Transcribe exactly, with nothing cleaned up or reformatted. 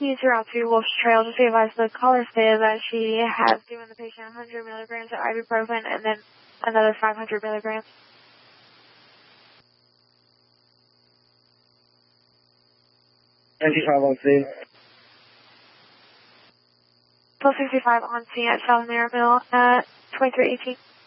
Keys Route two Wolf's Trail. Just be advised the caller stated that she has given the patient one hundred milligrams of ibuprofen and then another five hundred milligrams. ninety-five on scene. Plus sixty-five on scene at South Maryville at twenty-three eighteen.